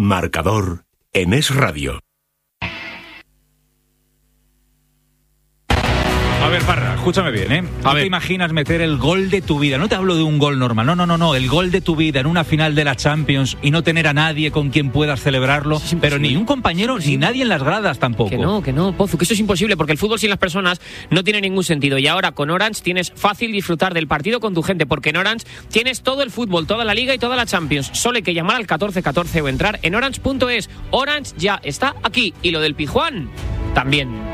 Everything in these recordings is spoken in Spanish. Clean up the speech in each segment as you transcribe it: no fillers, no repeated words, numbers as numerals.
Marcador en Es Radio. A ver, Parra, escúchame bien, ¿eh? No te imaginas meter el gol de tu vida. No te hablo de un gol normal. No. El gol de tu vida en una final de la Champions y no tener a nadie con quien puedas celebrarlo. Pero ni un compañero, ni nadie en las gradas tampoco. Que no, Pozu, que eso es imposible porque el fútbol sin las personas no tiene ningún sentido. Y ahora con Orange tienes fácil disfrutar del partido con tu gente, porque en Orange tienes todo el fútbol, toda la Liga y toda la Champions. Solo hay que llamar al 1414 o entrar en orange.es. Orange ya está aquí. Y lo del Pijuán también.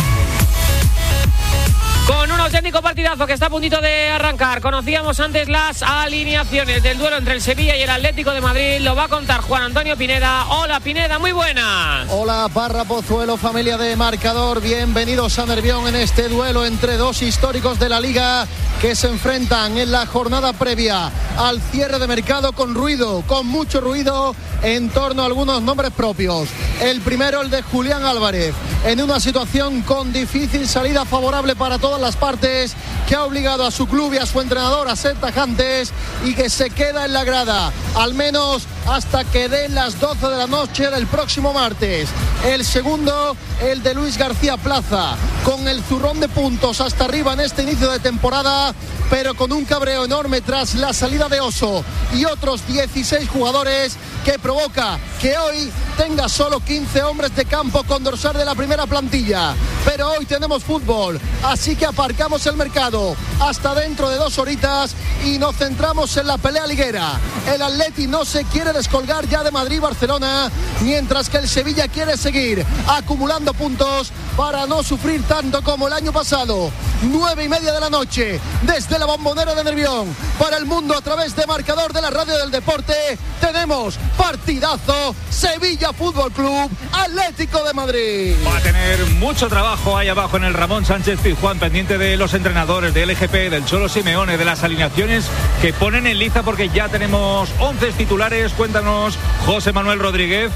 Con un auténtico partidazo que está a puntito de arrancar. Conocíamos antes las alineaciones del duelo entre el Sevilla y el Atlético de Madrid. Lo va a contar Juan Antonio Pineda. Hola, Pineda, muy buenas. Hola, Parra, Pozuelo, familia de Marcador. Bienvenidos a Nervión en este duelo entre dos históricos de la Liga que se enfrentan en la jornada previa al cierre de mercado con ruido, con mucho ruido en torno a algunos nombres propios. El primero, el de Julián Álvarez, en una situación con difícil salida favorable para todas las partes, que ha obligado a su club y a su entrenador a ser tajantes y que se queda en la grada, al menos hasta que den las 12 de la noche del próximo martes. El segundo, el de Luis García Plaza, con el zurrón de puntos hasta arriba en este inicio de temporada, pero con un cabreo enorme tras la salida de Oso y otros 16 jugadores, que provoca que hoy tenga solo 15 hombres de campo con dorsal de la primera plantilla. Pero hoy tenemos fútbol, así que aparcamos el mercado hasta dentro de 2 horitas y nos centramos en la pelea liguera. El Atleti no se quiere descolgar ya de Madrid-Barcelona, mientras que el Sevilla quiere seguir acumulando puntos para no sufrir tanto como el año pasado. 9:30 de la noche, desde la Bombonera de Nervión, para el mundo a través de Marcador de la Radio del Deporte, tenemos partidazo Sevilla Fútbol Club Atlético de Madrid. Va a tener mucho trabajo ahí abajo en el Ramón Sánchez Pizjuán, pendiente de los entrenadores, del LGP, del Cholo Simeone, de las alineaciones que ponen en liza, porque ya tenemos 11 titulares. Cuéntanos, José Manuel Rodríguez.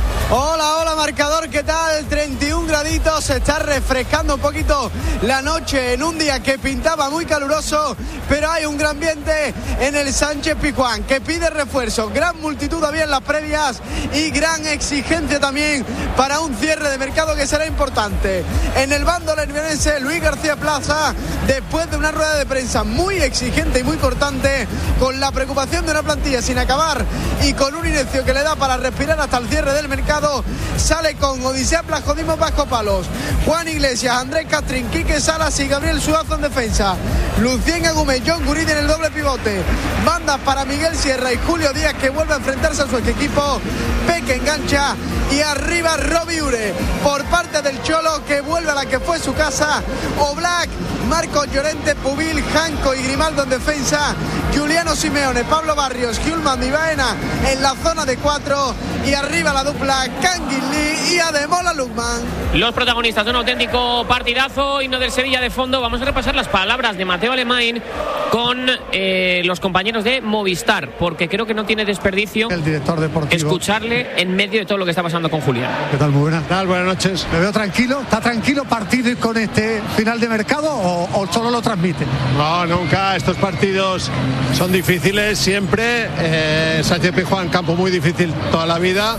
Hola, Marcador, ¿qué tal? 31 graditos, se está refrescando un poquito la noche en un día que pintaba muy caluroso, pero hay un gran ambiente en el Sánchez Pizjuán que pide refuerzo, gran multitud había en las previas y gran exigencia también para un cierre de mercado que será importante. En el bando nervionense, Luis García Plaza, después de una rueda de prensa muy exigente y muy cortante, con la preocupación de una plantilla sin acabar y con un inicio que le da para respirar hasta el cierre del mercado, sale con Odisea Plasjodismo Vasco Palos, Juan Iglesias, Andrés Castrín, Quique Salas y Gabriel Suazo en defensa, Lucien Agumé, John Guridi en el doble pivote, bandas para Miguel Sierra y Julio Díaz, que vuelve a enfrentarse a su ex equipo, Peque engancha y arriba Robi Ure por parte del Cholo, que vuelve a la que fue su casa, Oblak, Marcos Llorente, Pubil, Janco y Grimaldo en defensa, Giuliano Simeone, Pablo Barrios, Hjulman y Baena en la zona de 4 y arriba la dupla Canguilí y Ademola Lukman. Los protagonistas de un auténtico partidazo, himno del Sevilla de fondo. Vamos a repasar las palabras de Mateo Alemán con los compañeros de Movistar, porque creo que no tiene desperdicio el director deportivo escucharle en medio de todo lo que está pasando con Julián. ¿Qué tal? Muy buenas. ¿Qué tal? Buenas noches. Me veo tranquilo. ¿Está tranquilo partir con este final de mercado o solo lo transmite? No, nunca. Estos partidos son difíciles siempre. Sánchez Pizjuán, campo muy difícil toda la vida.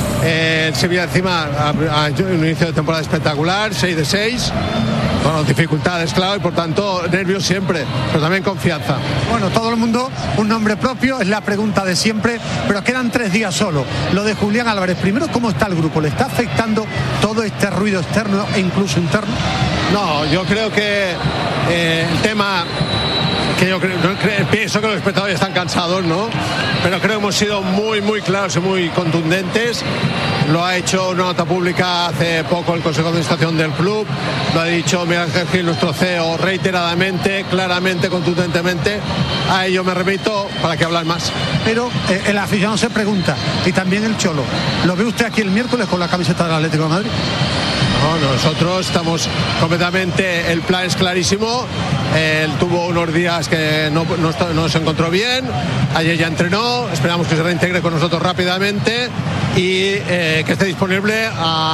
El Sevilla encima ha hecho un inicio de temporada espectacular, 6 de 6. Bueno, dificultades, claro, y por tanto nervios siempre, pero también confianza. Bueno, todo el mundo, un nombre propio, es la pregunta de siempre, pero quedan 3 días solo. Lo de Julián Álvarez, primero, ¿cómo está el grupo? ¿Le está afectando todo este ruido externo e incluso interno? No, yo creo que el tema, que yo pienso que los espectadores están cansados, ¿no? Pero creo que hemos sido muy claros y muy contundentes. Lo ha hecho una nota pública hace poco el Consejo de Administración del club, lo ha dicho Miguel Ángel Gil, nuestro CEO, reiteradamente, claramente, contundentemente. A ello me remito, para que hablar más. Pero el aficionado se pregunta, y también el Cholo, ¿lo ve usted aquí el miércoles con la camiseta del Atlético de Madrid? No, nosotros estamos completamente, el plan es clarísimo. Él tuvo unos días que no se encontró bien, ayer ya entrenó, esperamos que se reintegre con nosotros rápidamente y que esté disponible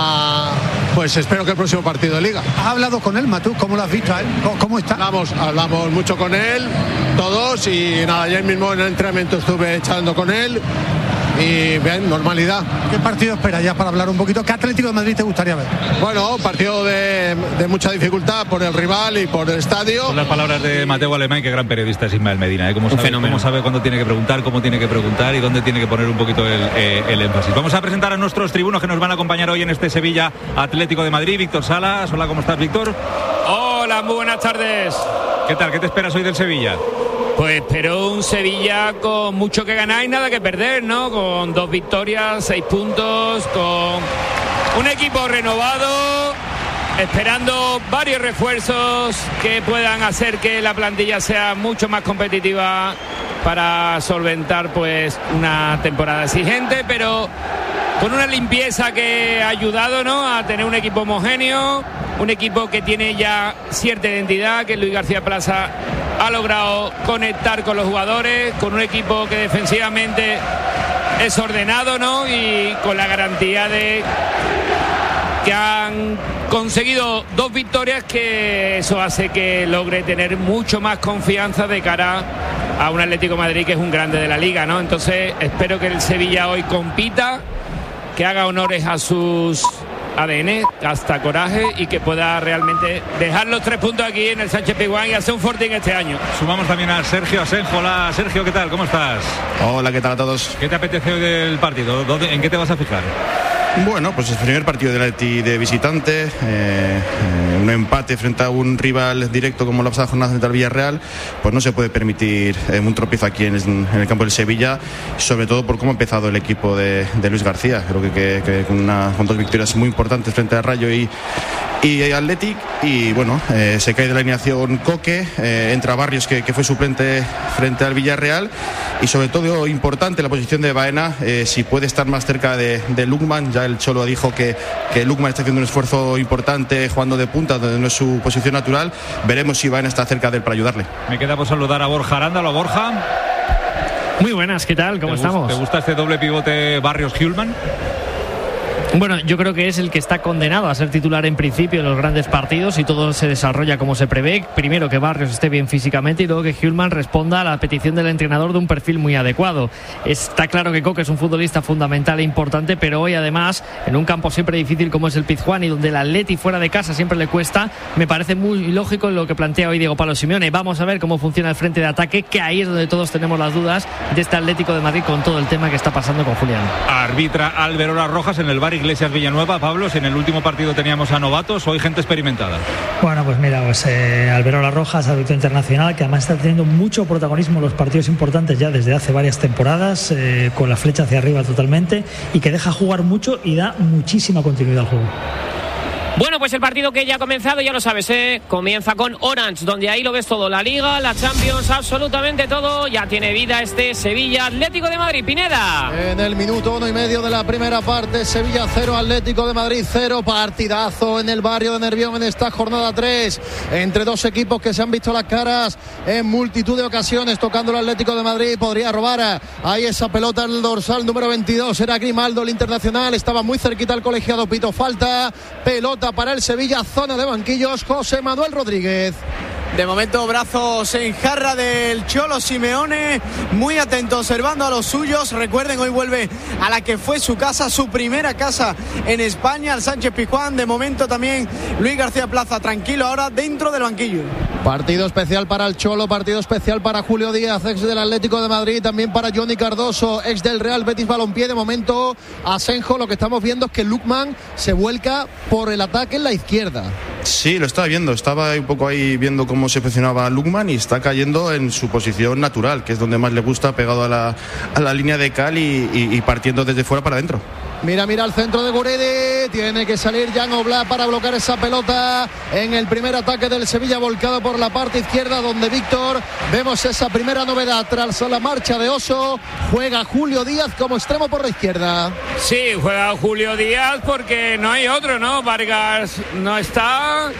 pues espero que el próximo partido de Liga. ¿Has hablado con él, Matú? ¿Cómo lo has visto a él? ¿Cómo está? Hablamos mucho con él, todos, y nada, ayer mismo en el entrenamiento estuve charlando con él. y bien, normalidad. ¿Qué partido esperas ya para hablar un poquito? ¿Qué Atlético de Madrid te gustaría ver? Bueno, partido de mucha dificultad por el rival y por el estadio. Son las palabras de Mateo Alemán, que gran periodista es Ismael Medina, cómo sabe cuándo tiene que preguntar, cómo tiene que preguntar y dónde tiene que poner un poquito el énfasis. Vamos a presentar a nuestros tribunos que nos van a acompañar hoy en este Sevilla Atlético de Madrid. Víctor Salas, hola, ¿cómo estás, Víctor? Hola, muy buenas tardes. ¿Qué tal? ¿Qué te esperas hoy del Sevilla? Pues espero un Sevilla con mucho que ganar y nada que perder, ¿no? Con 2 victorias, 6 puntos, con un equipo renovado, esperando varios refuerzos que puedan hacer que la plantilla sea mucho más competitiva para solventar pues una temporada exigente, pero con una limpieza que ha ayudado, ¿no?, a tener un equipo homogéneo, un equipo que tiene ya cierta identidad, que Luis García Plaza ha logrado conectar con los jugadores, con un equipo que defensivamente es ordenado, ¿no?, y con la garantía de que han conseguido 2 victorias, que eso hace que logre tener mucho más confianza de cara a un Atlético de Madrid que es un grande de la Liga, ¿no? Entonces espero que el Sevilla hoy compita, que haga honores a sus ADN, hasta coraje, y que pueda realmente dejar los 3 puntos aquí en el Sánchez-Pizjuán y hacer un fortín este año. Sumamos también a Sergio Asenjo. Hola, Sergio, ¿qué tal? ¿Cómo estás? Hola, ¿qué tal a todos? ¿Qué te apetece hoy del partido? ¿En qué te vas a fijar? Bueno, pues el primer partido del Atleti de visitante, un empate frente a un rival directo como la pasada jornada frente al Villarreal, pues no se puede permitir un tropiezo aquí en el campo del Sevilla, sobre todo por cómo ha empezado el equipo de Luis García. Creo que con 2 victorias muy importantes frente a Rayo y Athletic, y bueno, se cae de la alineación Coque, entra Barrios, que fue suplente frente al Villarreal, y sobre todo importante la posición de Baena, si puede estar más cerca de Lukman. Ya el Cholo dijo que Lukman está haciendo un esfuerzo importante jugando de punta, donde no es su posición natural. Veremos si Baena está cerca de él para ayudarle. Me queda por saludar a Borja Arándalo. Borja, muy buenas, ¿qué tal? ¿Cómo estamos? ¿Te gusta este doble pivote Barrios-Hjulmand? Bueno, yo creo que es el que está condenado a ser titular en principio en los grandes partidos, y todo se desarrolla como se prevé. Primero, que Barrios esté bien físicamente, y luego que Hjulmand responda a la petición del entrenador de un perfil muy adecuado. Está claro que Coque es un futbolista fundamental e importante, pero hoy además, en un campo siempre difícil como es el Pizjuán, y donde el Atleti fuera de casa siempre le cuesta, me parece muy lógico lo que plantea hoy Diego Pablo Simeone. Vamos a ver cómo funciona el frente de ataque, que ahí es donde todos tenemos las dudas de este Atlético de Madrid, con todo el tema que está pasando con Julián. Arbitra Alberola Rojas en el bar Iglesias Villanueva. Pablo, si en el último partido teníamos a novatos, hoy gente experimentada. Bueno, pues mira, Alberola Rojas, árbitro internacional, que además está teniendo mucho protagonismo en los partidos importantes ya desde hace varias temporadas, con la flecha hacia arriba totalmente, y que deja jugar mucho y da muchísima continuidad al juego. Bueno, pues el partido que ya ha comenzado, ya lo sabes, comienza con Orange, donde ahí lo ves todo, la Liga, la Champions, absolutamente todo. Ya tiene vida este Sevilla Atlético de Madrid. Pineda. En el minuto 1,5 de la primera parte, Sevilla 0, Atlético de Madrid 0. Partidazo en el barrio de Nervión en esta jornada 3, entre 2 equipos que se han visto las caras en multitud de ocasiones, tocando el Atlético de Madrid. Podría robar ahí esa pelota en el dorsal número 22, era Grimaldo, el internacional, estaba muy cerquita el colegiado. Pito falta, pelota para el Sevilla, zona de banquillos, José Manuel Rodríguez. De momento, brazos en jarra del Cholo Simeone, muy atento, observando a los suyos. Recuerden, hoy vuelve a la que fue su casa, su primera casa en España, al Sánchez-Pizjuán. De momento también Luis García Plaza, tranquilo ahora dentro del banquillo. Partido especial para el Cholo, partido especial para Julio Díaz, ex del Atlético de Madrid, también para Johnny Cardoso, ex del Real Betis Balompié. De momento, Asenjo, lo que estamos viendo es que Lukman se vuelca por el ataque en la izquierda. Sí, lo estaba viendo, estaba un poco ahí viendo cómo se posicionaba Lukman, y está cayendo en su posición natural, que es donde más le gusta, pegado a la línea de cal y partiendo desde fuera para adentro. Mira el centro de Guridi, tiene que salir Jan Oblak para bloquear esa pelota en el primer ataque del Sevilla, volcado por la parte izquierda, donde Víctor, vemos esa primera novedad tras la marcha de Oso. Juega Julio Díaz como extremo por la izquierda. Sí, juega Julio Díaz porque no hay otro, ¿no? Vargas no está,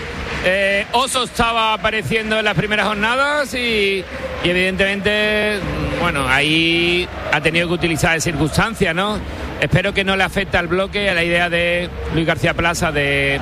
Oso estaba apareciendo en las primeras jornadas y evidentemente, bueno, ahí ha tenido que utilizar de circunstancias, ¿no? Espero que no le afecte al bloque, a la idea de Luis García Plaza de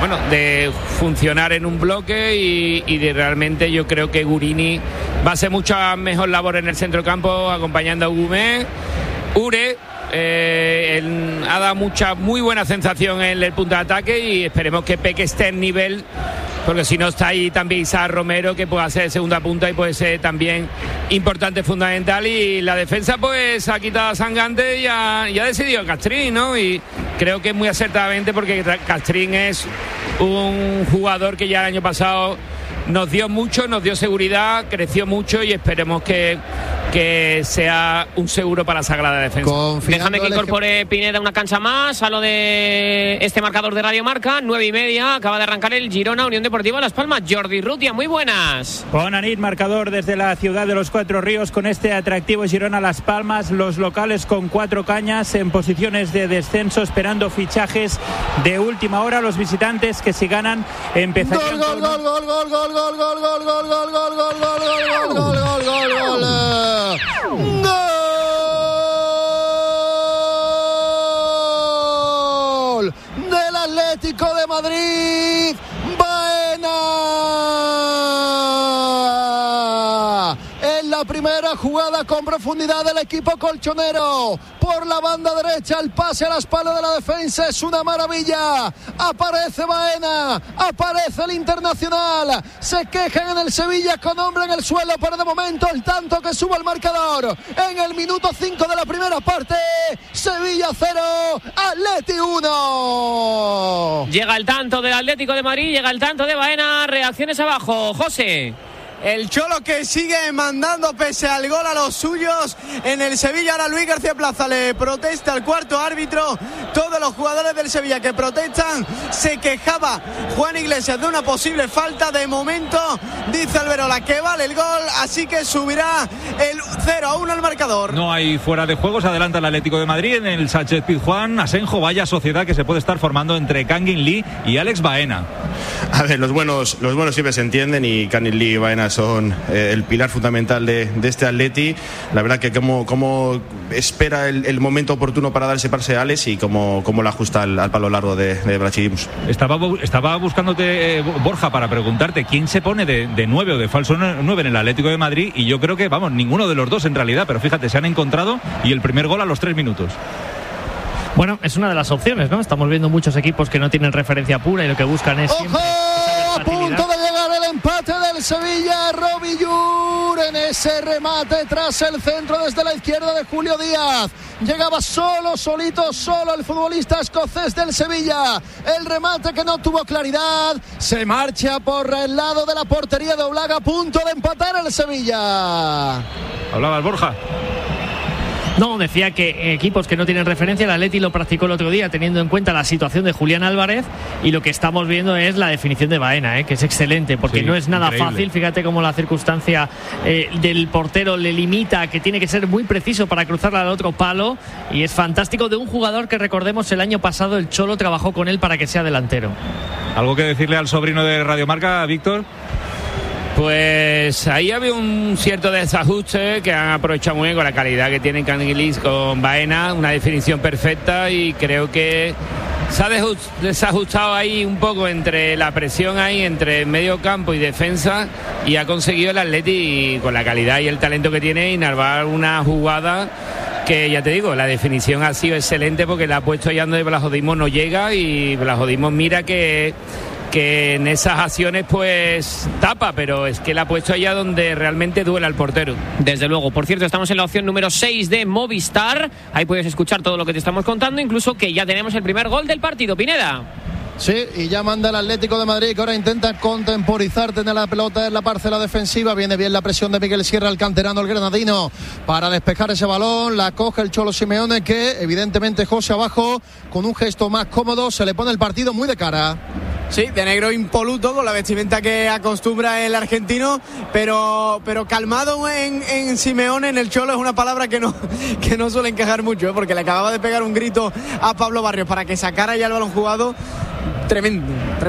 funcionar en un bloque, y de realmente yo creo que Gurini va a hacer mucha mejor labor en el centro campo, acompañando a Ure, ha dado muy buena sensación en el punto de ataque y esperemos que Peque esté en nivel, porque si no está ahí también Isaac Romero, que puede hacer segunda punta y puede ser también importante, fundamental. Y la defensa pues ha quitado a Sangante y ha decidido Castrín, ¿no? Y creo que muy acertadamente, porque Castrín es un jugador que ya el año pasado nos dio mucho, nos dio seguridad, creció mucho y esperemos que sea un seguro para la Sagrada Defensa. Déjame que incorpore Pineda una cancha más a lo de este marcador de Radio Marca, 9:30, acaba de arrancar el Girona Unión Deportiva Las Palmas. Jordi Rutia, muy buenas. Con Anit, marcador desde la ciudad de los Cuatro Ríos, con este atractivo Girona Las Palmas, los locales con 4 cañas en posiciones de descenso, esperando fichajes de última hora. Los visitantes, que si ganan empezarían gol. ¡Gol del Atlético de Madrid! ¡Baena! En la primera jugada con profundidad del equipo colchonero, por la banda derecha, el pase a la espalda de la defensa es una maravilla. Aparece Baena, aparece el Internacional, se quejan en el Sevilla con hombre en el suelo, pero de momento el tanto que sube el marcador en el minuto 5 de la primera parte. Sevilla 0, Atleti 1. Llega el tanto del Atlético de Madrid, llega el tanto de Baena. Reacciones abajo, José. El Cholo que sigue mandando pese al gol a los suyos en el Sevilla. Ahora Luis García Plaza le protesta al cuarto árbitro. Todos los jugadores del Sevilla que protestan. Se quejaba Juan Iglesias de una posible falta. De momento dice Alberola que vale el gol, así que subirá el 0-1 al marcador. No hay fuera de juego, se adelanta el Atlético de Madrid en el Sánchez Pizjuán. Asenjo, vaya sociedad que se puede estar formando entre Kangin Lee y Alex Baena. A ver, los buenos siempre se entienden, y Kangin Lee y Baena son el pilar fundamental de este Atleti. La verdad que como espera el momento oportuno para dar ese pase a Alex y como lo ajusta al palo largo de Brachidimos. Estaba buscándote, Borja, para preguntarte quién se pone de 9 o de falso 9 en el Atlético de Madrid, y yo creo que, ninguno de los dos en realidad, pero fíjate, se han encontrado, y el primer gol a los 3 minutos. Bueno, es una de las opciones, ¿no? Estamos viendo muchos equipos que no tienen referencia pura y lo que buscan es siempre... A punto de llegar el empate del Sevilla. Robillur en ese remate tras el centro desde la izquierda de Julio Díaz. Llegaba solo el futbolista escocés del Sevilla. El remate que no tuvo claridad. Se marcha por el lado de la portería de Oblak, a punto de empatar el Sevilla. ¿Hablabas, Borja? No, decía que equipos que no tienen referencia, el Atleti lo practicó el otro día teniendo en cuenta la situación de Julián Álvarez, y lo que estamos viendo es la definición de Baena, que es excelente, porque sí, no es nada increíble. Fácil. Fíjate cómo la circunstancia del portero le limita, que tiene que ser muy preciso para cruzarla al otro palo, y es fantástico de un jugador que, recordemos, el año pasado el Cholo trabajó con él para que sea delantero. ¿Algo que decirle al sobrino de Radio Marca, Víctor? Pues ahí había un cierto desajuste que han aprovechado muy bien con la calidad que tiene Canguilis con Baena, una definición perfecta, y creo que se ha desajustado ahí un poco entre la presión ahí entre medio campo y defensa, y ha conseguido el Atleti, con la calidad y el talento que tiene, inarvar una jugada que, ya te digo, la definición ha sido excelente, porque la ha puesto allá donde Blajodimos no llega, y Blajodimos mira que en esas acciones pues tapa, pero es que la ha puesto allá donde realmente duele al portero. Desde luego. Por cierto, estamos en la opción número 6 de Movistar. Ahí puedes escuchar todo lo que te estamos contando, incluso que ya tenemos el primer gol del partido. Pineda. Sí, y ya manda el Atlético de Madrid, que ahora intenta contemporizar, tener la pelota en la parcela defensiva. Viene bien la presión de Miguel Sierra, el canterano, el granadino, para despejar ese balón. La coge el Cholo Simeone, que evidentemente José abajo, con un gesto más cómodo, se le pone el partido muy de cara. Sí, de negro impoluto, con la vestimenta que acostumbra el argentino, pero calmado en Simeone. En el Cholo es una palabra que no suele encajar mucho, porque le acababa de pegar un grito a Pablo Barrios para que sacara ya el balón jugado. Tremendo.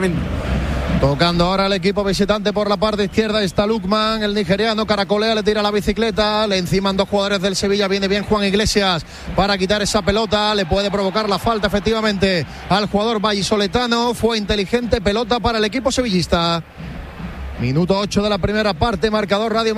Tocando ahora el equipo visitante por la parte izquierda está Lukman, el nigeriano, caracolea, le tira la bicicleta, le enciman 2 jugadores del Sevilla. Viene bien Juan Iglesias para quitar esa pelota, le puede provocar la falta efectivamente al jugador vallisoletano. Fue inteligente, pelota para el equipo sevillista. Minuto 8 de la primera parte, marcador Radio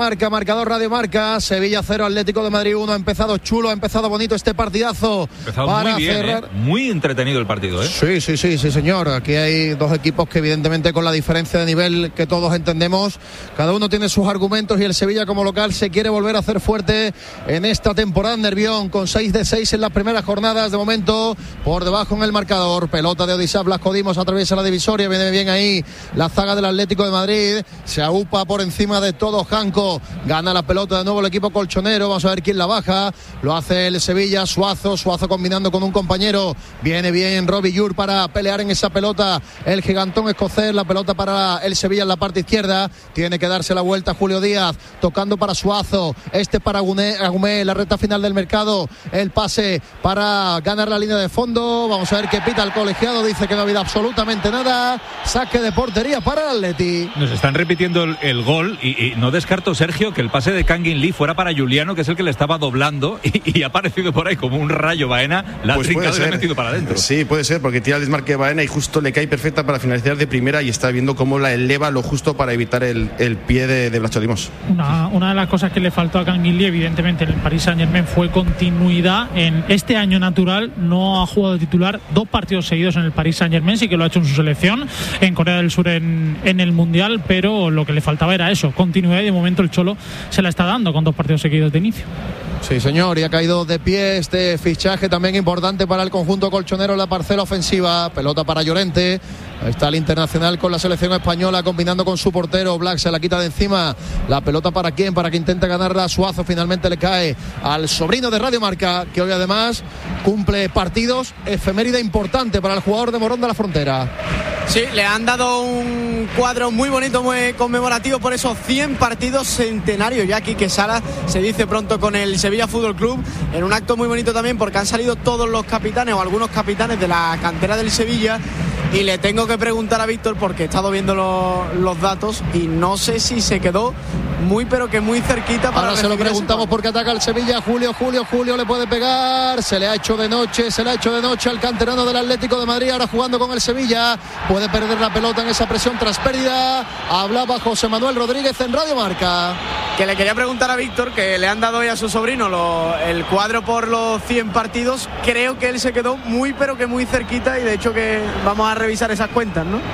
Marca, Sevilla 0, Atlético de Madrid 1. Ha empezado chulo, ha empezado bonito este partidazo. Ha empezado muy bien, muy entretenido el partido, ¿eh? Sí, señor. Aquí hay dos equipos que evidentemente con la diferencia de nivel que todos entendemos, cada uno tiene sus argumentos y el Sevilla como local se quiere volver a hacer fuerte en esta temporada en Nervión, con 6 de 6 en las primeras jornadas. De momento, por debajo en el marcador. Pelota de Odisá Blasco Dimos, atraviesa la divisoria, viene bien ahí la zaga del Atlético de Madrid. Se aupa por encima de todo Janco, gana la pelota de nuevo el equipo colchonero. Vamos a ver quién la baja, lo hace el Sevilla. Suazo combinando con un compañero, viene bien Robbie Yur para pelear en esa pelota, el gigantón escocés. La pelota para el Sevilla en la parte izquierda, tiene que darse la vuelta Julio Díaz, tocando para Suazo, para Agumé, la recta final del mercado, el pase para ganar la línea de fondo. Vamos a ver qué pita el colegiado, dice que no ha habido absolutamente nada. Saque de portería para el Atleti. Nos están repitiendo el gol y no descarto, Sergio, que el pase de Kangin Lee fuera para Juliano, que es el que le estaba doblando y ha aparecido por ahí como un rayo Baena, la ha trincado y la ha metido para adentro. Sí, puede ser, porque tira el desmarque de Baena y justo le cae perfecta para finalizar de primera y está viendo cómo la eleva lo justo para evitar el pie de Blasco Dimos. Una de las cosas que le faltó a Kangin Lee, evidentemente, en el Paris Saint-Germain fue continuidad. En este año natural no ha jugado de titular 2 partidos seguidos en el Paris Saint-Germain, sí que lo ha hecho en su selección, en Corea del Sur en el Mundial, pero lo que le faltaba era eso, continuidad, y de momento el Cholo se la está dando con 2 partidos seguidos de inicio. Sí, señor, y ha caído de pie este fichaje también importante para el conjunto colchonero en la parcela ofensiva. Pelota para Llorente. Ahí está el internacional con la selección española combinando con su portero. Black se la quita de encima. La pelota para quién, para que intente ganarla Suazo. Finalmente le cae al sobrino de Radio Marca, que hoy además cumple partidos. Efeméride importante para el jugador de Morón de la Frontera. Sí, le han dado un cuadro muy bonito, muy conmemorativo por esos 100 partidos centenarios ya aquí que Sala se dice pronto con el Sevilla Fútbol Club, en un acto muy bonito también porque han salido todos los capitanes o algunos capitanes de la cantera del Sevilla. Y le tengo que preguntar a Víctor porque he estado viendo los datos y no sé si se quedó muy pero que muy cerquita para. Ahora se lo preguntamos porque ataca el Sevilla. Julio le puede pegar, se le ha hecho de noche al canterano del Atlético de Madrid, ahora jugando con el Sevilla, puede perder la pelota en esa presión tras pérdida. Hablaba José Manuel Rodríguez en Radio Marca. Que le quería preguntar a Víctor, que le han dado hoy a su sobrino el cuadro por los 100 partidos. Creo que él se quedó muy pero que muy cerquita y de hecho que vamos a revisar esas cuentas, ¿no?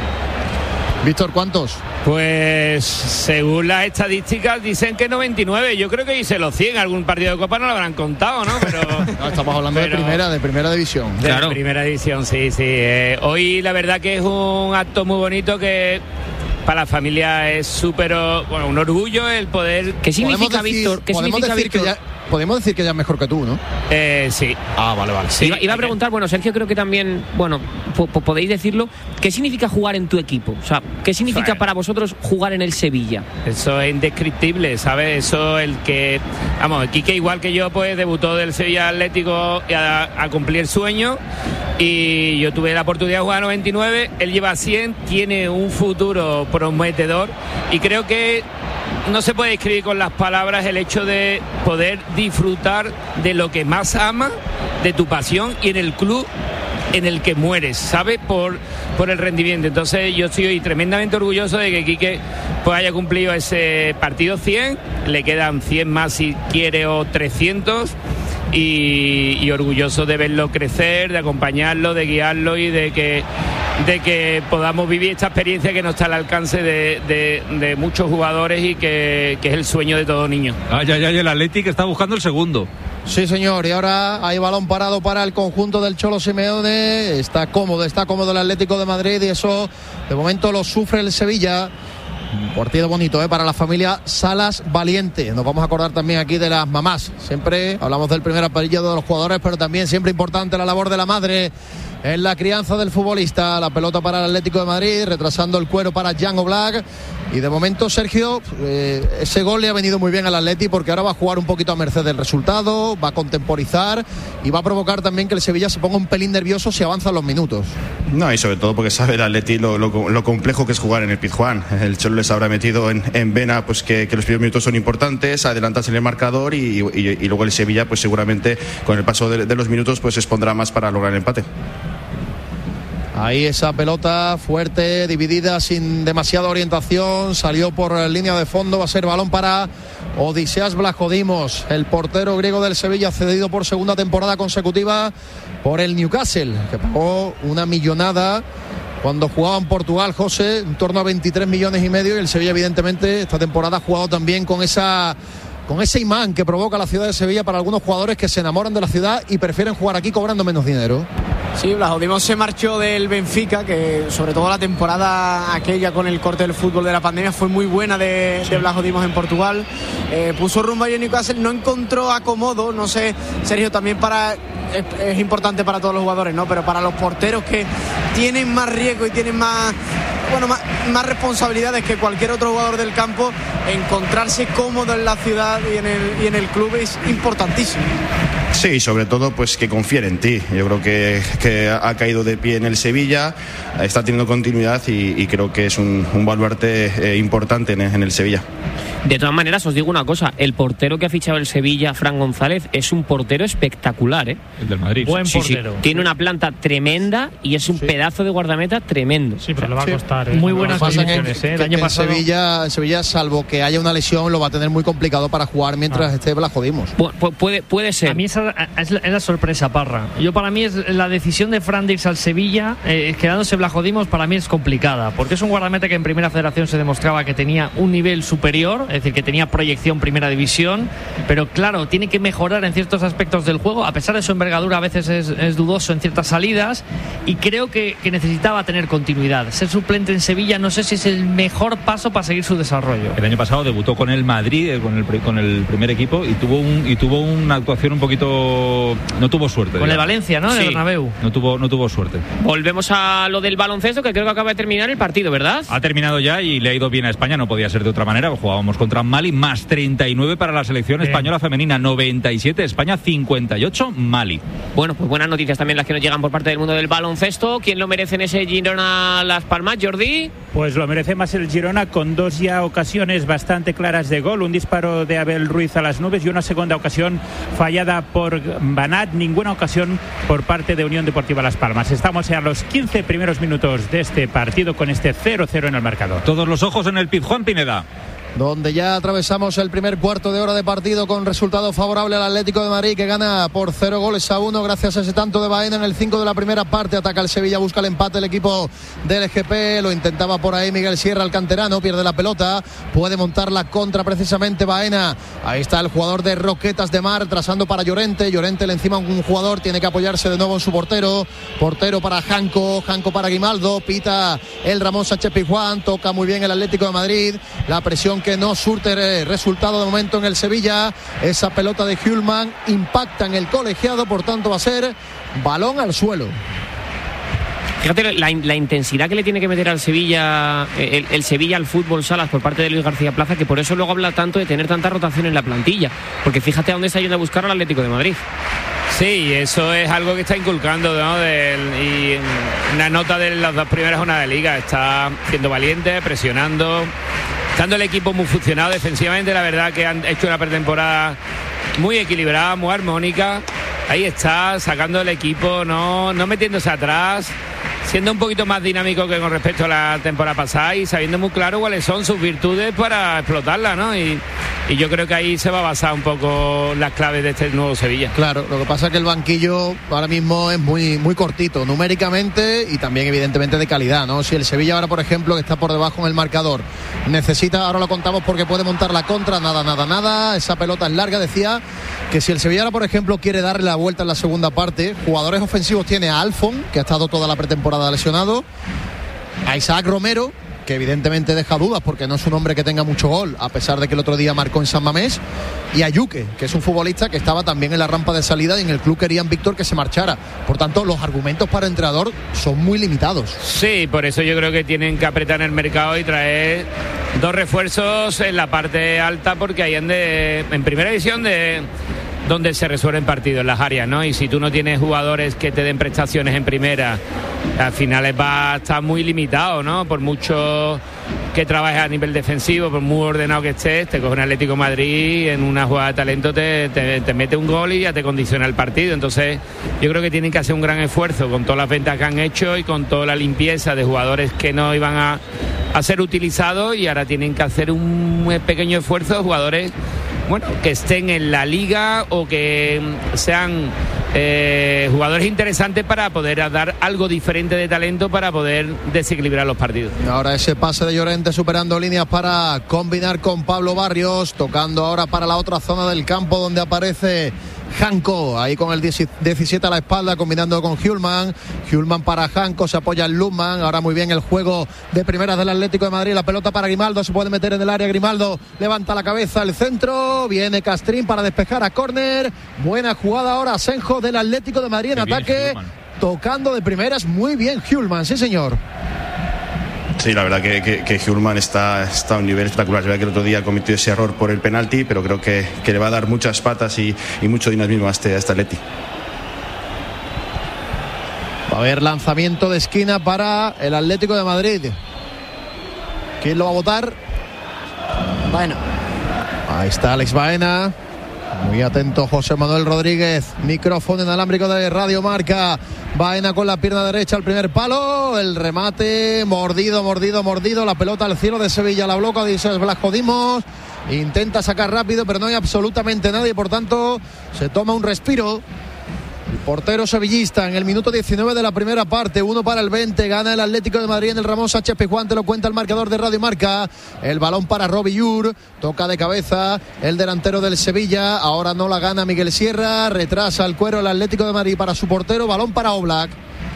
Víctor, ¿cuántos? Pues según las estadísticas dicen que 99. Yo creo que hice los 100. Algún partido de Copa no lo habrán contado, ¿no? Pero no, estamos hablando de primera división. Claro. Primera división, sí. Hoy la verdad que es un acto muy bonito que para la familia es súper, un orgullo el poder. ¿Qué significa, Víctor? ¿Qué significa, Víctor? Podemos decir que ya es mejor que tú, ¿no? Sí. Vale. Sí, iba a preguntar, Sergio, creo que también, podéis decirlo, ¿qué significa jugar en tu equipo? O sea, ¿qué significa para vosotros jugar en el Sevilla? Eso es indescriptible, ¿sabes? Eso Quique igual que yo, pues debutó del Sevilla Atlético a cumplir sueño y yo tuve la oportunidad de jugar a 99, él lleva 100, tiene un futuro prometedor y creo que no se puede describir con las palabras el hecho de poder disfrutar de lo que más amas, de tu pasión y en el club en el que mueres, ¿sabes? Por el rendimiento. Entonces yo estoy tremendamente orgulloso de que Quique pues haya cumplido ese partido 100, le quedan 100 más si quiere o 300 y orgulloso de verlo crecer, de acompañarlo, de guiarlo y de que podamos vivir esta experiencia que no está al alcance de muchos jugadores y que es el sueño de todo niño. El Atlético está buscando el segundo. Sí, señor, y ahora hay balón parado para el conjunto del Cholo Simeone. Está cómodo el Atlético de Madrid y eso de momento lo sufre el Sevilla. Un partido bonito para la familia Salas Valiente. Nos vamos a acordar también aquí de las mamás. Siempre hablamos del primer apellido de los jugadores, pero también siempre importante la labor de la madre en la crianza del futbolista. La pelota para el Atlético de Madrid, retrasando el cuero para Jan Oblak. Y de momento, Sergio, ese gol le ha venido muy bien al Atleti porque ahora va a jugar un poquito a merced del resultado, va a contemporizar y va a provocar también que el Sevilla se ponga un pelín nervioso si avanzan los minutos. No, y sobre todo porque sabe el Atleti lo complejo que es jugar en el Pizjuán. El Cholo les habrá metido en vena pues que los primeros minutos son importantes, adelantarse en el marcador y luego el Sevilla pues seguramente con el paso de los minutos pues se expondrá más para lograr el empate. Ahí esa pelota fuerte, dividida, sin demasiada orientación, salió por línea de fondo, va a ser balón para Odiseas Vlachodimos, el portero griego del Sevilla, cedido por segunda temporada consecutiva por el Newcastle, que pagó una millonada cuando jugaba en Portugal, José, en torno a 23 millones y medio, y el Sevilla evidentemente esta temporada ha jugado también con ese imán que provoca la ciudad de Sevilla para algunos jugadores que se enamoran de la ciudad y prefieren jugar aquí cobrando menos dinero. Sí, Vlachodimos se marchó del Benfica, que sobre todo la temporada aquella con el corte del fútbol de la pandemia fue muy buena de Vlachodimos en Portugal. Puso rumbo a Newcastle, no encontró acomodo, no sé, Sergio, también es importante para todos los jugadores, ¿no? Pero para los porteros que tienen más riesgo y tienen más responsabilidades que cualquier otro jugador del campo, encontrarse cómodo en la ciudad y en el club es importantísimo. Sí, sobre todo pues que confíe en ti. Yo creo que ha caído de pie en el Sevilla, está teniendo continuidad y creo que es un baluarte importante en el Sevilla. De todas maneras, os digo una cosa, el portero que ha fichado el Sevilla, Fran González, es un portero espectacular, ¿eh? El del Madrid. Buen portero. Sí. Tiene una planta tremenda y es un pedazo de guardameta tremendo. Sí, pero le va a costar. Muy buenas condiciones, el año pasado. En Sevilla, salvo que haya una lesión, lo va a tener muy complicado para jugar mientras esté Vlachodimos. Puede ser. A mí esa es la sorpresa, Parra. Para mí es la decisión de Fran de irse al Sevilla, quedándose Vlachodimos, para mí es complicada, porque es un guardameta que en Primera Federación se demostraba que tenía un nivel superior, es decir, que tenía proyección Primera División, pero claro, tiene que mejorar en ciertos aspectos del juego, a pesar de su envergadura a veces es dudoso en ciertas salidas, y creo que necesitaba tener continuidad. Ser suplente en Sevilla no sé si es el mejor paso para seguir su desarrollo. El año pasado debutó con el Madrid, con el primer equipo, y tuvo una actuación un poquito... No tuvo suerte. Con el Valencia, ¿no? Sí. El Bernabéu. No tuvo suerte. Volvemos a lo del baloncesto, que creo que acaba de terminar el partido, ¿verdad? Ha terminado ya y le ha ido bien a España, no podía ser de otra manera. Jugábamos contra Mali, más 39 para la selección española femenina, 97 España, 58 Mali. Bueno, pues buenas noticias también las que nos llegan por parte del mundo del baloncesto. ¿Quién lo merece en ese Girona Las Palmas, Jordi? Pues lo merece más el Girona, con dos ya ocasiones bastante claras de gol, un disparo de Abel Ruiz a las nubes y una segunda ocasión fallada por Banat, ninguna ocasión por parte de Unión Deportiva Las Palmas. Estamos ya a los 15 primeros minutos de este partido con este 0-0 en el marcador. Todos los ojos en el Pizjuán, Pineda, donde ya atravesamos el primer cuarto de hora de partido con resultado favorable al Atlético de Madrid, que gana por 0-1 gracias a ese tanto de Baena en el 5 de la primera parte. Ataca el Sevilla, busca el empate el equipo del GP, lo intentaba por ahí Miguel Sierra, el canterano, pierde la pelota, puede montar la contra precisamente Baena. Ahí está el jugador de Roquetas de Mar trazando para Llorente le encima a un jugador, tiene que apoyarse de nuevo en su portero para Janco para Grimaldo, pita el Ramón Sánchez Pizjuán, toca muy bien el Atlético de Madrid, la presión que no surte resultado de momento en el Sevilla. Esa pelota de Hjulman impacta en el colegiado, por tanto va a ser balón al suelo. Fíjate la intensidad que le tiene que meter al Sevilla, el Sevilla al fútbol Salas por parte de Luis García Plaza, que por eso luego habla tanto de tener tanta rotación en la plantilla, porque fíjate a dónde está yendo a buscar al Atlético de Madrid. Sí, eso es algo que está inculcando, ¿no? Y una nota de las dos primeras jornadas de liga, está siendo valiente, presionando, estando el equipo muy funcionado defensivamente. La verdad que han hecho una pretemporada muy equilibrada, muy armónica. Ahí está, sacando el equipo, no metiéndose atrás, siendo un poquito más dinámico que con respecto a la temporada pasada y sabiendo muy claro cuáles son sus virtudes para explotarlas, ¿no? Y yo creo que ahí se va a basar un poco las claves de este nuevo Sevilla. Claro, lo que pasa es que el banquillo ahora mismo es muy, muy cortito, numéricamente y también evidentemente de calidad, ¿no? Si el Sevilla ahora, por ejemplo, que está por debajo en el marcador, necesita, ahora lo contamos porque puede montar la contra, nada, esa pelota es larga, decía que si el Sevilla ahora, por ejemplo, quiere darle la vuelta en la segunda parte, jugadores ofensivos tiene a Alfon, que ha estado toda la pretemporada lesionado, a Isaac Romero, que evidentemente deja dudas porque no es un hombre que tenga mucho gol, a pesar de que el otro día marcó en San Mamés, y a Yuque, que es un futbolista que estaba también en la rampa de salida y en el club querían Víctor que se marchara. Por tanto, los argumentos para el entrenador son muy limitados. Sí, por eso yo creo que tienen que apretar en el mercado y traer dos refuerzos en la parte alta, porque ahí en primera división donde se resuelven partidos, en las áreas, ¿no? Y si tú no tienes jugadores que te den prestaciones en primera, al final va a estar muy limitado, ¿no? Por mucho que trabajes a nivel defensivo, por muy ordenado que estés, te coge un Atlético de Madrid, en una jugada de talento te mete un gol y ya te condiciona el partido. Entonces yo creo que tienen que hacer un gran esfuerzo con todas las ventas que han hecho y con toda la limpieza de jugadores que no iban a ser utilizados, y ahora tienen que hacer un pequeño esfuerzo de jugadores, bueno, que estén en la liga o que sean jugadores interesantes para poder dar algo diferente de talento para poder desequilibrar los partidos. Ahora ese pase de Llorente superando líneas para combinar con Pablo Barrios, tocando ahora para la otra zona del campo donde aparece Janko, ahí con el 17 a la espalda, combinando con Hjulmand para Janko, se apoya en Lundman. Ahora muy bien el juego de primeras del Atlético de Madrid, la pelota para Grimaldo, se puede meter en el área, Grimaldo levanta la cabeza, el centro, viene Castrín para despejar a córner, buena jugada ahora Asenjo del Atlético de Madrid en ataque, tocando de primeras, muy bien Hjulmand, sí señor. Sí, la verdad que Hjulmand está a un nivel espectacular. Es verdad que el otro día cometió ese error por el penalti, pero creo que le va a dar muchas patas y mucho dinamismo a este Atleti. Va a haber lanzamiento de esquina para el Atlético de Madrid. ¿Quién lo va a votar? Baena. Ahí está Alex Baena. Muy atento José Manuel Rodríguez. Micrófono inalámbrico de Radio Marca. Baena con la pierna derecha al primer palo. El remate mordido. La pelota al cielo de Sevilla. La bloca, dice Blasco Dimos. Intenta sacar rápido, pero no hay absolutamente nadie. Por tanto, se toma un respiro. El portero sevillista en el minuto 19 de la primera parte, 1 para el 20, gana el Atlético de Madrid en el Ramón Sánchez Pizjuán, te lo cuenta el marcador de Radio Marca. El balón para Robbie Llur, toca de cabeza el delantero del Sevilla, ahora no la gana Miguel Sierra, retrasa el cuero el Atlético de Madrid para su portero, balón para Oblak.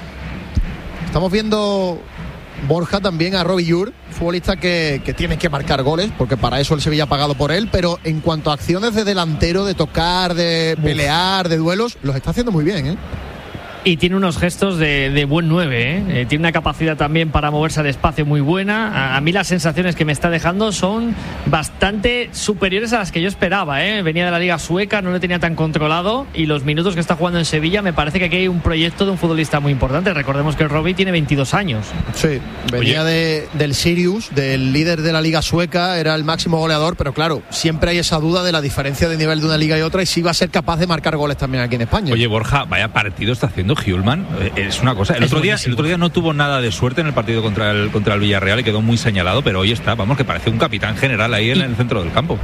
Estamos viendo, Borja, también a Robbie Llur, futbolista que tiene que marcar goles, porque para eso el Sevilla ha pagado por él, pero en cuanto a acciones de delantero, de tocar, de pelear, de duelos, los está haciendo muy bien, ¿eh? Y tiene unos gestos de buen 9, tiene una capacidad también para moverse al espacio muy buena. A mí las sensaciones que me está dejando son bastante superiores a las que yo esperaba, venía de la liga sueca, no lo tenía tan controlado, y los minutos que está jugando en Sevilla me parece que aquí hay un proyecto de un futbolista muy importante. Recordemos que el Robbie tiene 22 años. Sí, venía del Sirius, del líder de la liga sueca, era el máximo goleador, pero claro, siempre hay esa duda de la diferencia de nivel de una liga y otra, y si va a ser capaz de marcar goles también aquí en España. Oye, Borja, vaya partido está haciendo Hjulmand, es una cosa. El otro día no tuvo nada de suerte en el partido contra el Villarreal y quedó muy señalado, pero hoy está, vamos, que parece un capitán general ahí en el centro del campo.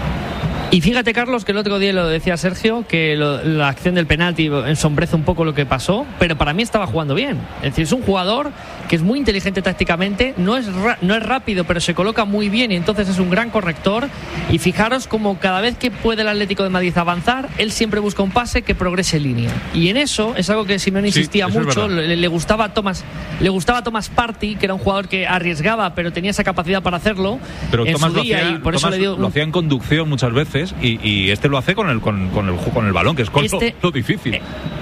Y fíjate, Carlos, que el otro día lo decía Sergio, que la acción del penalti ensombrece un poco lo que pasó, pero para mí estaba jugando bien. Es decir, es un jugador que es muy inteligente tácticamente, no es rápido, pero se coloca muy bien y entonces es un gran corrector. Y fijaros como cada vez que puede el Atlético de Madrid avanzar, él siempre busca un pase que progrese línea. Y en eso es algo que Simeone insistía mucho. Le gustaba a Thomas Partey, que era un jugador que arriesgaba, pero tenía esa capacidad para hacerlo. Pero en Thomas su día, y por eso le dio lo hacía en conducción muchas veces. Y este lo hace con el balón, que es lo difícil.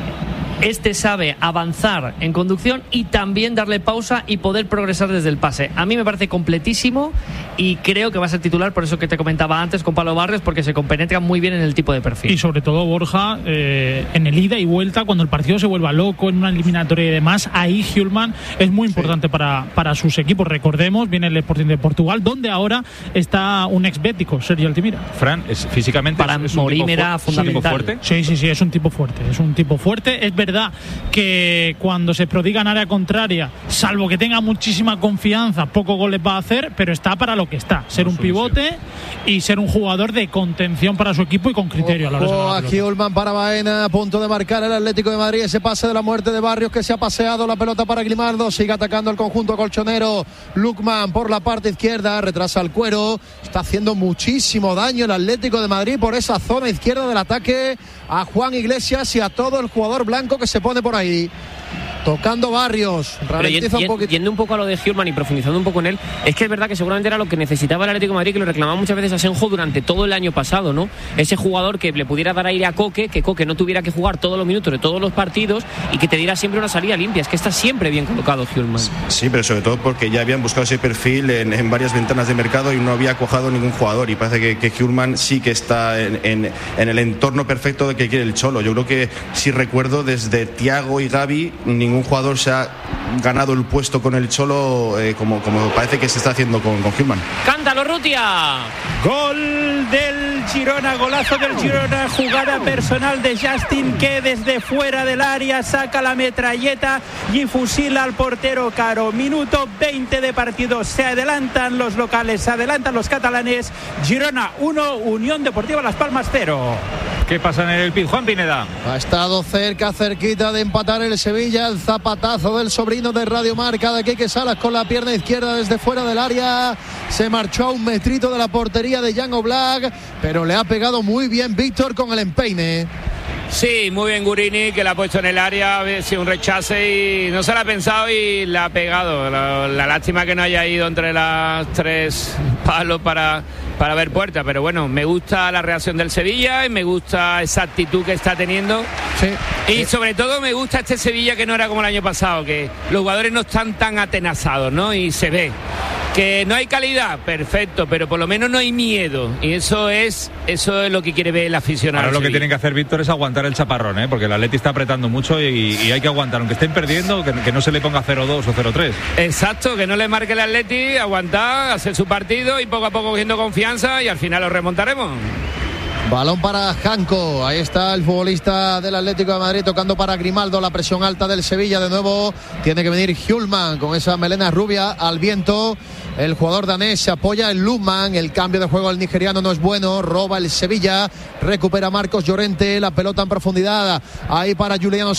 Este sabe avanzar en conducción y también darle pausa y poder progresar desde el pase. A mí me parece completísimo y creo que va a ser titular, por eso que te comentaba antes con Pablo Barrios, porque se compenetra muy bien en el tipo de perfil. Y sobre todo, Borja, en el ida y vuelta, cuando el partido se vuelva loco, en una eliminatoria y demás, ahí Hjulmand es muy importante para sus equipos. Recordemos, viene el Sporting de Portugal, donde ahora está un ex-bético, Sergio Altimira. Fran, físicamente para Morim era fundamental. Sí, es un tipo fuerte. Es verdad que cuando se prodiga en área contraria, salvo que tenga muchísima confianza, pocos goles va a hacer, pero está para lo que está, ser un pivote y ser un jugador de contención para su equipo y con criterio a la hora de aquí Hjulmand para Baena, a punto de marcar el Atlético de Madrid, ese pase de la muerte de Barrios que se ha paseado, la pelota para Grimaldo, sigue atacando el conjunto colchonero. Lukman por la parte izquierda, retrasa el cuero, está haciendo muchísimo daño el Atlético de Madrid por esa zona izquierda del ataque a Juan Iglesias y a todo el jugador blanco que se pone por ahí. Tocando Barrios, ralentiza un poquito. Yendo un poco a lo de Hjulmand y profundizando un poco en él, es que es verdad que seguramente era lo que necesitaba el Atlético de Madrid, que lo reclamaba muchas veces a Senjo durante todo el año pasado, ¿no? Ese jugador que le pudiera dar aire a Coque, que Coque no tuviera que jugar todos los minutos de todos los partidos y que te diera siempre una salida limpia. Es que está siempre bien colocado Hjulmand. Sí, pero sobre todo porque ya habían buscado ese perfil en varias ventanas de mercado y no había cuajado ningún jugador, y parece que Hjulmand sí que está en el entorno perfecto de que quiere el Cholo. Yo creo que, si recuerdo, desde Thiago y Gavi ningún jugador se ha ganado el puesto con el Cholo como parece que se está haciendo con Hjulmand. ¡Cántalo, Rutia! Gol del Girona, golazo del Girona, jugada personal de Justin, que desde fuera del área saca la metralleta y fusila al portero Caro. Minuto 20 de partido, se adelantan los locales, se adelantan los catalanes. Girona 1, Unión Deportiva Las Palmas 0. ¿Qué pasa en el PIB, Juan Pineda? Ha estado cerquita de empatar el Sevilla. El zapatazo del sobrino de Radio Marca, de Quique Salas, con la pierna izquierda desde fuera del área. Se marchó a un metrito de la portería de Jan Oblak, pero le ha pegado muy bien Víctor con el empeine. Sí, muy bien Gurini, que la ha puesto en el área, ha sido un rechace y no se la ha pensado y la ha pegado. La lástima que no haya ido entre las tres palos para ver puerta, pero bueno, me gusta la reacción del Sevilla y me gusta esa actitud que está teniendo. Sí. Y sobre todo me gusta este Sevilla que no era como el año pasado, que los jugadores no están tan atenazados, ¿no? Y se ve que no hay calidad, perfecto, pero por lo menos no hay miedo, y eso es lo que quiere ver el aficionado. Ahora lo que tienen que hacer, Víctor, es aguantar el chaparrón, porque el Atleti está apretando mucho y hay que aguantar, aunque estén perdiendo, que no se le ponga 0-2 o 0-3. Exacto, que no le marque el Atleti, aguantar, hacer su partido y poco a poco cogiendo confianza y al final lo remontaremos. Balón para Janko, ahí está el futbolista del Atlético de Madrid tocando para Grimaldo, la presión alta del Sevilla. De nuevo tiene que venir Hjulmand con esa melena rubia al viento. El jugador danés se apoya en Lundman, el cambio de juego al nigeriano no es bueno, roba el Sevilla, recupera Marcos Llorente, la pelota en profundidad ahí para Juliano